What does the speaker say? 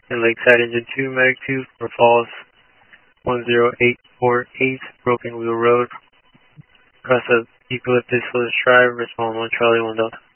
in Lakeside Engine 2, Medic 2 for Falls 10848, Broken Wheel Road, cross of Eucalyptus Village Drive, respond 1 Charlie 1 Delta.